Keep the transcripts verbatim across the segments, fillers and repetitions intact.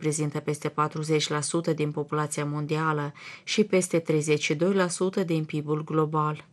reprezintă peste patruzeci la sută din populația mondială și peste treizeci și doi la sută din P I B-ul global.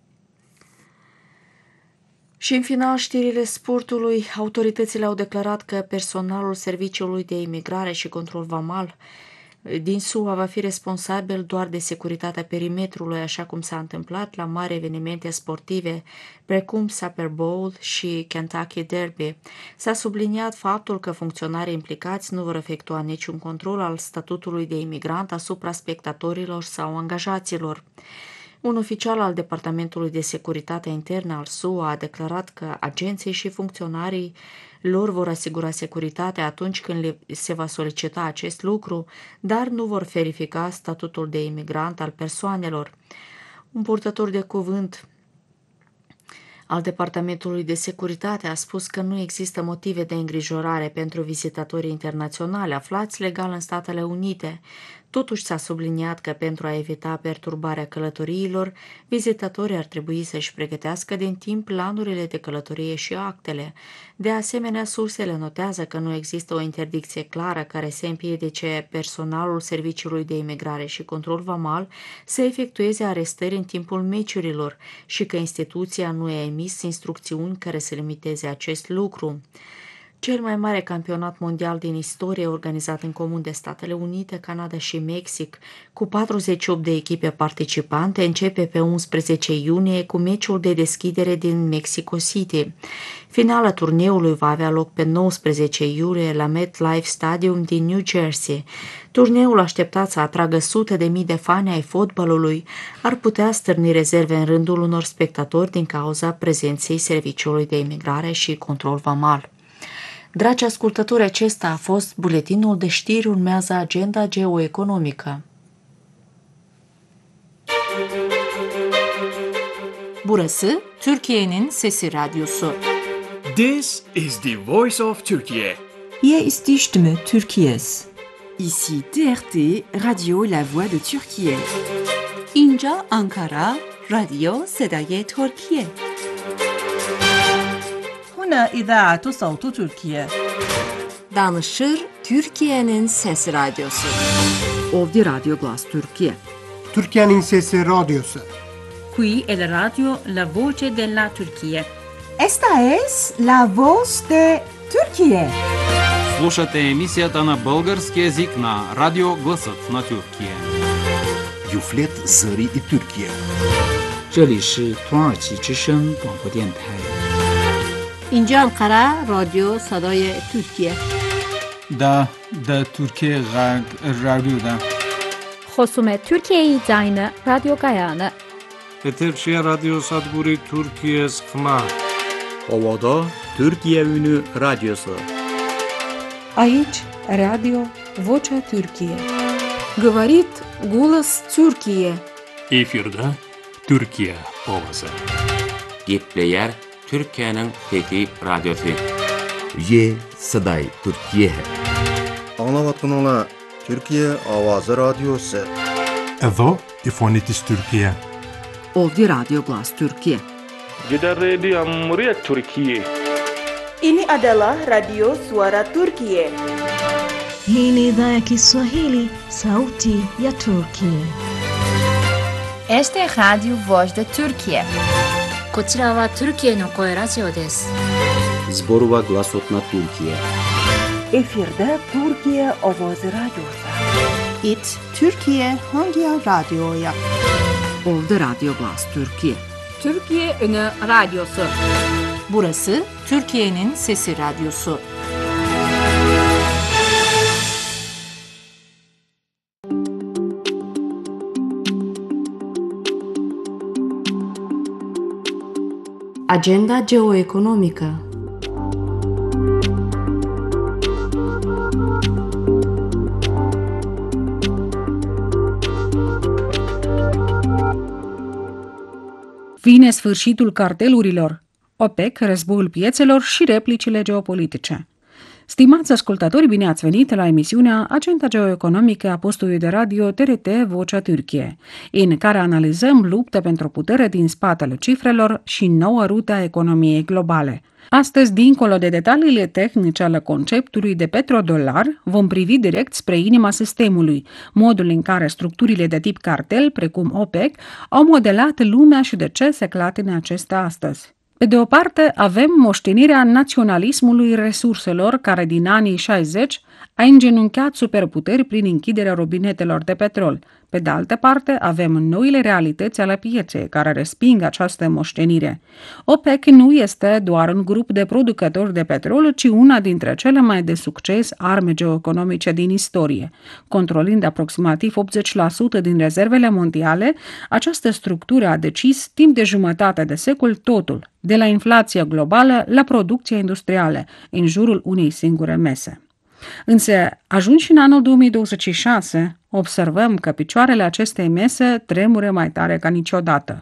Și în final, știrile sportului. Autoritățile au declarat că personalul Serviciului de Imigrare și Control Vamal din S U A va fi responsabil doar de securitatea perimetrului, așa cum s-a întâmplat la mari evenimente sportive, precum Super Bowl și Kentucky Derby. S-a subliniat faptul că funcționarii implicați nu vor efectua niciun control al statutului de imigrant asupra spectatorilor sau angajaților. Un oficial al Departamentului de Securitate Internă al S U A a declarat că agenții și funcționarii lor vor asigura securitatea atunci când le se va solicita acest lucru, dar nu vor verifica statutul de imigrant al persoanelor. Un purtător de cuvânt al Departamentului de Securitate a spus că nu există motive de îngrijorare pentru vizitatorii internaționali aflați legal în Statele Unite. Totuși s-a subliniat că pentru a evita perturbarea călătoriilor, vizitatorii ar trebui să-și pregătească din timp planurile de călătorie și actele. De asemenea, sursele notează că nu există o interdicție clară care să împiedice personalul Serviciului de Imigrare și Control Vamal să efectueze arestări în timpul meciurilor și că instituția nu a emis instrucțiuni care să limiteze acest lucru. Cel mai mare campionat mondial din istorie, organizat în comun de Statele Unite, Canada și Mexic, cu patruzeci și opt de echipe participante, începe pe unsprezece iunie cu meciul de deschidere din Mexico City. Finala turneului va avea loc pe nouăsprezece iulie la MetLife Stadium din New Jersey. Turneul, așteptat să atragă sute de mii de fani ai fotbalului, ar putea stârni rezerve în rândul unor spectatori din cauza prezenței Serviciului de Imigrare și Control Vamal. Dragi ascultători, acesta a fost buletinul de știri, urmează agenda geoeconomică. Burası Türkiye'nin Sesi Radyosu. This is the Voice of Turkey. Hier ist die Stimme Türkiye's. Ici T R T, Radio La Voix de Türkiye. اینجا آنکارا، رادیو صدای ترکیه. هنا إذاعة صوت تركيا. Danışır Türkiye'nin Sesi Radyosu. Ovdje Radio Glas Türkiye. Türkiye'nin Sesi Radyosu. Qui è la radio La Voce della Turchia. Esta es La Voz de Turquie. Слушате емисията на български език на Радио Гласът на Тюркия. Юфлет Зări и Türkiye. 这里是土耳其之声广播电台。 اینجا انقره رادیو صدای ترکیه. دا دا ترکیه غرب رادیو دا. خصوم ترکیه زاین رادیو گایانه. Eterşehir Radyo Sadburi Türkiye Sıkma. Ovada Türkiye Ünü Radyosu. Aici Radio Vocea Türkiye. Говорит голос Türkiye. Efirde Türkiye ovası. Gepleyer Türkiye'nin fethi radyosu. Ye Saday Türkiye. Anlavatkanlar Türkiye Avazı Radyosu. Edo İfonitis Türkiye. Ovdje Radio Glas Türkiye. Jeda Radio Muryat Türkiye. Ini adalah Radio Suara Turkiye. Hii ni idhaa ya Kiswahili, Sauti ya Turkiye. Este Radio Voz de Turkiye. こちらはトルキエの声ラジオです。 Zborova Glasot na Türkiye. Efirde Türkiye Avazı Radyosu. It Türkiye Hangi Radyo'ya? Ovdje Radio Glas Türkiye. Türkiye Ünü Radyosu. Burası Türkiye'nin Sesi Radyosu. Agenda geoeconomică. Vine sfârșitul cartelurilor, OPEC, războiul piețelor și replicile geopolitice. Stimați ascultători, bine ați venit la emisiunea Agenda Geoeconomică a postului de radio T R T Vocea Türkiye, în care analizăm lupta pentru putere din spatele cifrelor și noua rută a economiei globale. Astăzi, dincolo de detaliile tehnice ale conceptului de petrodolar, vom privi direct spre inima sistemului, modul în care structurile de tip cartel, precum OPEC, au modelat lumea și de ce se clatine acestea astăzi. Pe de o parte, avem moștenirea naționalismului resurselor care din anii șaizeci a îngenunchiat superputeri prin închiderea robinetelor de petrol. Pe de altă parte, avem noile realități ale pieței care resping această moștenire. OPEC nu este doar un grup de producători de petrol, ci una dintre cele mai de succes arme geoeconomice din istorie. Controlând aproximativ optzeci la sută din rezervele mondiale, această structură a decis timp de jumătate de secol totul, de la inflația globală la producția industrială, în jurul unei singure mese. Însă, ajunși în anul două mii douăzeci și șase, observăm că picioarele acestei mese tremură mai tare ca niciodată.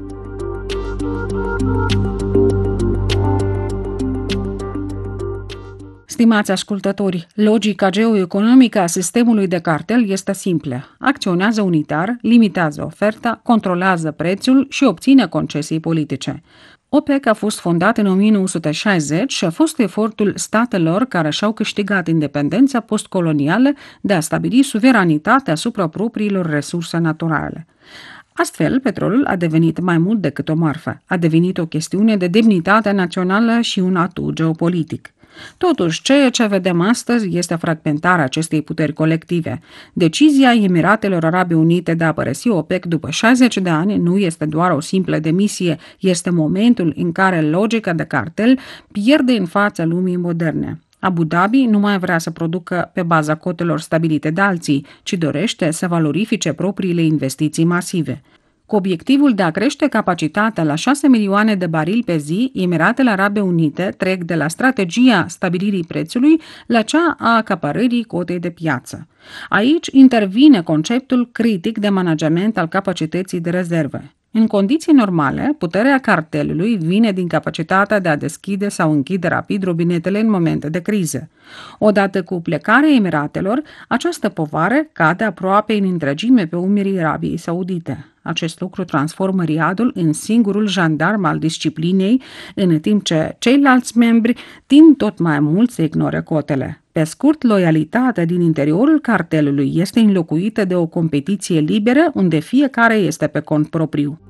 Stimați ascultători, logica geoeconomică a sistemului de cartel este simplă. Acționează unitar, limitează oferta, controlează prețul și obține concesii politice. OPEC a fost fondat în o mie nouă sute șaizeci și a fost efortul statelor care și-au câștigat independența postcolonială de a stabili suveranitatea asupra propriilor resurse naturale. Astfel, petrolul a devenit mai mult decât o marfă, a devenit o chestiune de demnitate națională și un atu geopolitic. Totuși, ceea ce vedem astăzi este fragmentarea acestei puteri colective. Decizia Emiratelor Arabe Unite de a părăsi OPEC după șaizeci de ani nu este doar o simplă demisie, este momentul în care logica de cartel pierde în fața lumii moderne. Abu Dhabi nu mai vrea să producă pe baza cotelor stabilite de alții, ci dorește să valorifice propriile investiții masive. Cu obiectivul de a crește capacitatea la șase milioane de barili pe zi, Emiratele Arabe Unite trec de la strategia stabilirii prețului la cea a acaparării cotei de piață. Aici intervine conceptul critic de management al capacității de rezerve. În condiții normale, puterea cartelului vine din capacitatea de a deschide sau închide rapid robinetele în momente de criză. Odată cu plecarea Emiratelor, această povară cade aproape în întregime pe umerii Arabiei Saudite. Acest lucru transformă Riadul în singurul jandarm al disciplinei, în timp ce ceilalți membri tind tot mai mult să ignore cotele. Pe scurt, loialitatea din interiorul cartelului este înlocuită de o competiție liberă unde fiecare este pe cont propriu.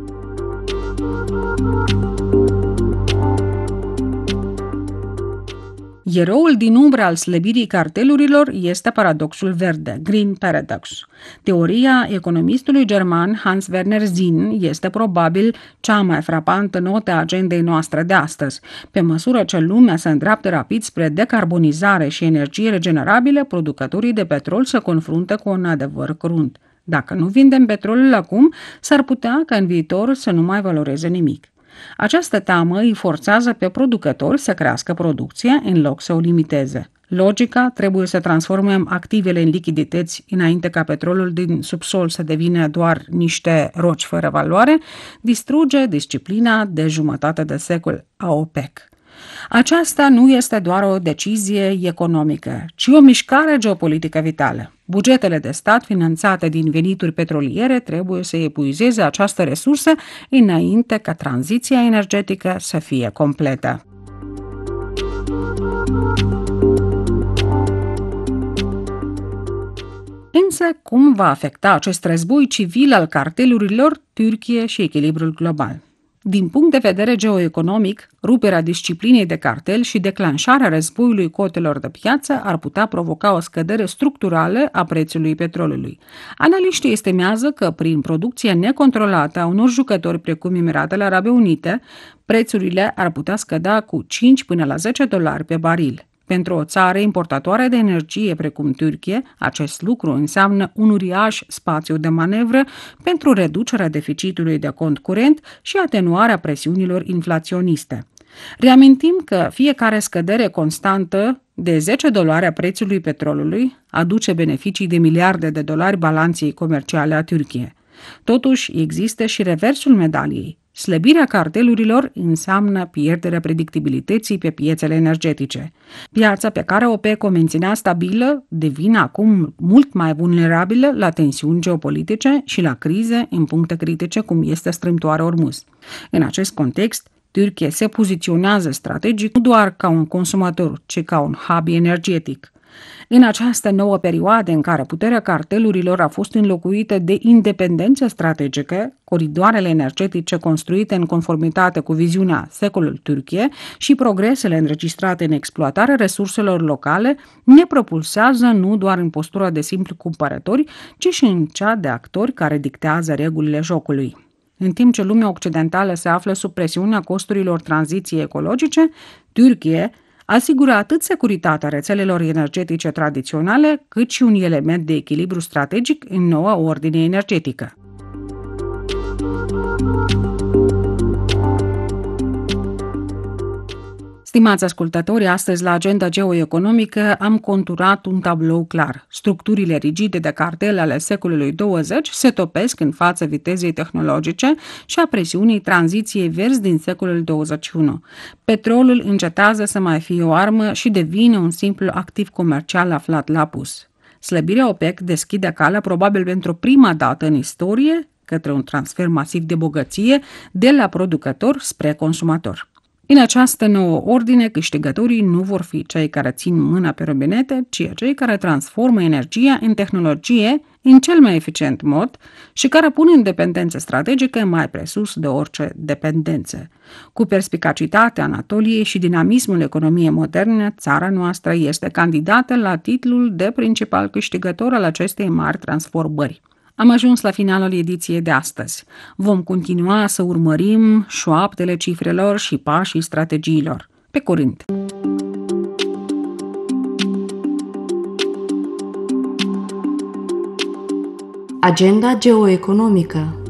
Eroul din umbră al slăbirii cartelurilor este paradoxul verde, Green Paradox. Teoria economistului german Hans Werner Sinn este probabil cea mai frapantă notă a agendei noastre de astăzi. Pe măsură ce lumea se îndreaptă rapid spre decarbonizare și energie regenerabile, producătorii de petrol se confruntă cu un adevăr crunt. Dacă nu vindem petrolul acum, s-ar putea ca în viitor să nu mai valoreze nimic. Această teamă îi forțează pe producători să crească producția în loc să o limiteze. Logica trebuie să transformăm activele în lichidități înainte ca petrolul din subsol să devină doar niște roci fără valoare, distruge disciplina de jumătate de secol a OPEC. Aceasta nu este doar o decizie economică, ci o mișcare geopolitică vitală. Bugetele de stat finanțate din venituri petroliere trebuie să epuizeze această resursă înainte ca tranziția energetică să fie completă. Însă, cum va afecta acest război civil al cartelurilor Türkiye și echilibrul global? Din punct de vedere geoeconomic, ruperea disciplinei de cartel și declanșarea războiului cotelor de piață ar putea provoca o scădere structurală a prețului petrolului. Analiștii estimează că prin producția necontrolată a unor jucători precum Emiratele Arabe Unite, prețurile ar putea scădea cu cinci până la zece dolari pe baril. Pentru o țară importatoare de energie precum Türkiye, acest lucru înseamnă un uriaș spațiu de manevră pentru reducerea deficitului de cont curent și atenuarea presiunilor inflaționiste. Reamintim că fiecare scădere constantă de zece dolari a prețului petrolului aduce beneficii de miliarde de dolari balanței comerciale a Türkiye. Totuși, există și reversul medaliei. Slăbirea cartelurilor înseamnă pierderea predictibilității pe piețele energetice. Piața pe care OPEC o menținea stabilă devine acum mult mai vulnerabilă la tensiuni geopolitice și la crize în puncte critice cum este strâmtoarea Ormuz. În acest context, Turcia se poziționează strategic nu doar ca un consumator, ci ca un hub energetic. În această nouă perioadă în care puterea cartelurilor a fost înlocuită de independență strategică, coridoarele energetice construite în conformitate cu viziunea secolului Turciei și progresele înregistrate în exploatarea resurselor locale ne propulsează nu doar în postura de simpli cumpărători, ci și în cea de actori care dictează regulile jocului. În timp ce lumea occidentală se află sub presiunea costurilor tranziției ecologice, Turcia asigură atât securitatea rețelelor energetice tradiționale, cât și un element de echilibru strategic în noua ordine energetică. Stimați ascultători, astăzi la agenda geoeconomică am conturat un tablou clar. Structurile rigide de cartel ale secolului douăzeci se topesc în fața vitezei tehnologice și a presiunii tranziției verzi din secolul douăzeci și unu. Petrolul încetează să mai fie o armă și devine un simplu activ comercial aflat la pus. Slăbirea OPEC deschide calea probabil pentru prima dată în istorie către un transfer masiv de bogăție de la producător spre consumator. În această nouă ordine, câștigătorii nu vor fi cei care țin mâna pe robinete, ci cei care transformă energia în tehnologie în cel mai eficient mod și care pun independență strategică mai presus de orice dependență. Cu perspicacitatea Anatoliei și dinamismul economiei moderne, țara noastră este candidată la titlul de principal câștigător al acestei mari transformări. Am ajuns la finalul ediției de astăzi. Vom continua să urmărim șoaptele cifrelor și pașii strategiilor. Pe curând! Agenda geoeconomică.